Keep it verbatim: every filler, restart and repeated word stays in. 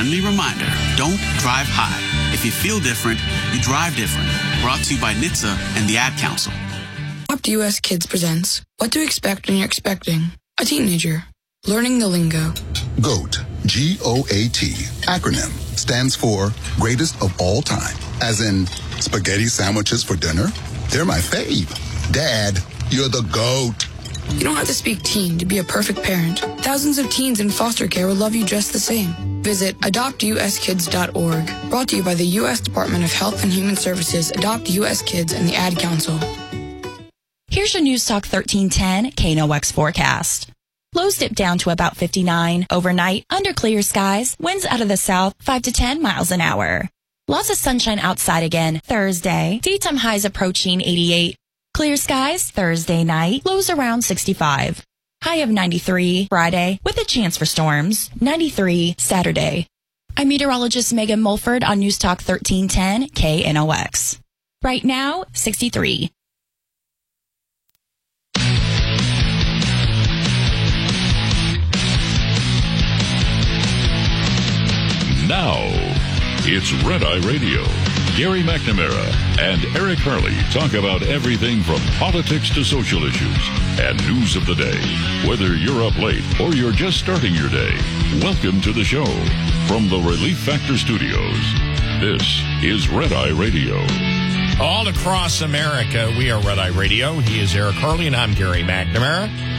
friendly reminder, don't drive high. If you feel different, you drive different. Brought to you by N H T S A and the Ad Council. Adopt U S Kids presents What to Expect When You're Expecting a Teenager. Learning the lingo. GOAT, G O A T, acronym, stands for Greatest of All Time. As in, spaghetti sandwiches for dinner? They're my fave. Dad, you're the GOAT. You don't have to speak teen to be a perfect parent. Thousands of teens in foster care will love you just the same. Visit adopt u s kids dot org. Brought to you by the U S Department of Health and Human Services, Adopt U S Kids, and the Ad Council. Here's your News Talk thirteen ten K N O X forecast. Lows dip down to about fifty-nine. Overnight, under clear skies, winds out of the south five to ten miles an hour. Lots of sunshine outside again Thursday. Daytime highs approaching eighty-eight. Clear skies Thursday night, lows around sixty-five. High of ninety-three Friday with a chance for storms. ninety-three Saturday. I'm meteorologist Megan Mulford on News Talk thirteen ten K N O X. Right now, sixty-three. Now, it's Red Eye Radio. Gary McNamara and Eric Harley talk about everything from politics to social issues and news of the day. Whether you're up late or you're just starting your day, welcome to the show. From the Relief Factor Studios, this is Red Eye Radio. All across America, we are Red Eye Radio. He is Eric Harley, and I'm Gary McNamara.